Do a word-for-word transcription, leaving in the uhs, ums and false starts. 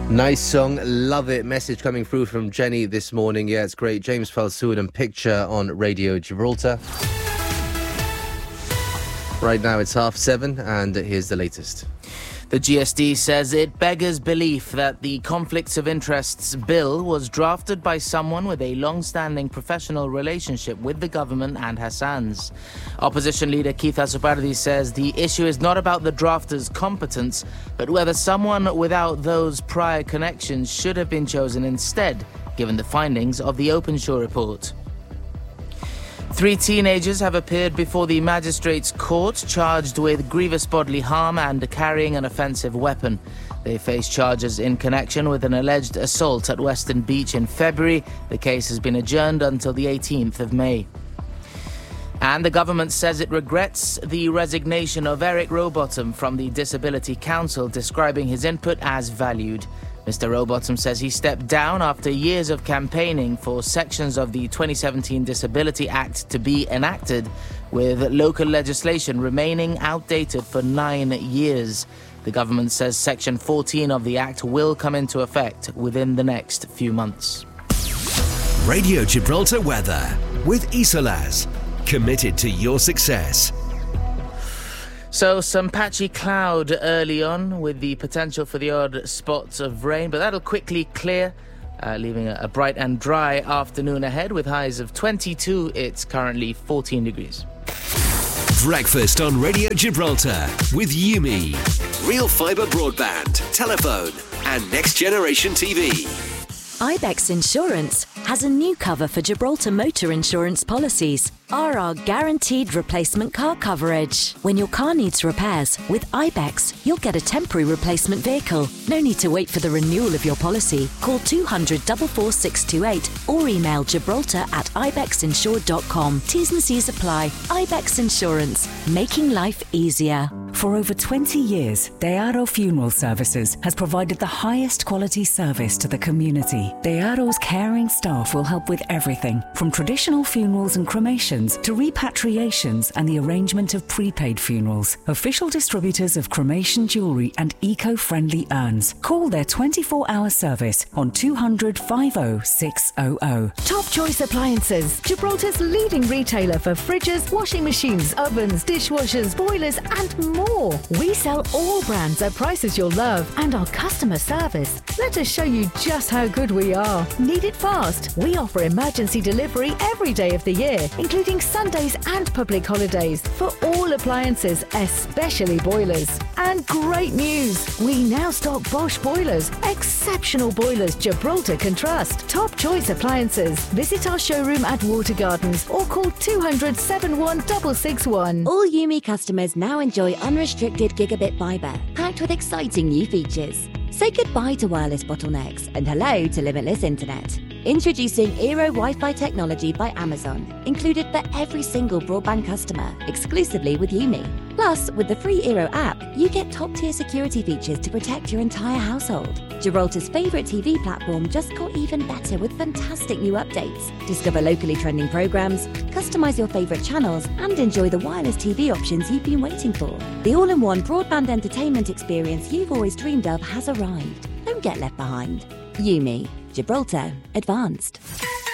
Nice song, love it. Message coming through from Jenny this morning. Yeah, it's great. James Falsoon and Picture on Radio Gibraltar. Right now it's half seven and here's the latest. The G S D says it beggars belief that the Conflicts of Interests Bill was drafted by someone with a long-standing professional relationship with the government and Hassan's. Opposition leader Keith Asupardi says the issue is not about the drafter's competence, but whether someone without those prior connections should have been chosen instead, given the findings of the Openshaw report. Three teenagers have appeared before the magistrate's court charged with grievous bodily harm and carrying an offensive weapon. They face charges in connection with an alleged assault at Western Beach in February. The case has been adjourned until the eighteenth of May. And the government says it regrets the resignation of Eric Rowbottom from the Disability Council, describing his input as valued. Mister Rowbottom says he stepped down after years of campaigning for sections of the twenty seventeen Disability Act to be enacted, with local legislation remaining outdated for nine years. The government says Section fourteen of the Act will come into effect within the next few months. Radio Gibraltar weather with Isolaz. Committed to your success. So some patchy cloud early on with the potential for the odd spots of rain, but that'll quickly clear, uh, leaving a, a bright and dry afternoon ahead with highs of twenty-two. It's currently fourteen degrees. Breakfast on Radio Gibraltar with Yumi. Real fibre broadband, telephone and next generation T V. Ibex Insurance has a new cover for Gibraltar motor insurance policies. R R guaranteed replacement car coverage. When your car needs repairs, with Ibex, you'll get a temporary replacement vehicle. No need to wait for the renewal of your policy. Call two hundred, four four six two eight or email gibraltar at ibex insure dot com. T's and C's apply. Ibex Insurance, making life easier. For over twenty years, Dearo Funeral Services has provided the highest quality service to the community. Dearo's caring staff will help with everything from traditional funerals and cremations to repatriations and the arrangement of prepaid funerals. Official distributors of cremation jewellery and eco-friendly urns. Call their twenty-four hour service on two hundred, fifty, six hundred. Top Choice Appliances, Gibraltar's leading retailer for fridges, washing machines, ovens, dishwashers, boilers and more. We sell all brands at prices you'll love, and our customer service. Let us show you just how good we are. Need it fast? We offer emergency delivery every day of the year, including Sundays and public holidays for all appliances, especially boilers. And great news! We now stock Bosch boilers. Exceptional boilers Gibraltar can trust. Top Choice Appliances. Visit our showroom at Water Gardens or call two hundred, seventy-one, six six one. All Yumi customers now enjoy unrestricted gigabit fibre, packed with exciting new features. Say goodbye to wireless bottlenecks and hello to limitless internet. Introducing Eero Wi-Fi technology by Amazon, included for every single broadband customer, exclusively with Yumi. Plus, with the free Eero app, you get top-tier security features to protect your entire household. Gibraltar's favourite T V platform just got even better with fantastic new updates. Discover locally trending programmes, customise your favourite channels, and enjoy the wireless T V options you've been waiting for. The all-in-one broadband entertainment experience you've always dreamed of has arrived. Don't get left behind. Yumi. Gibraltar Advanced.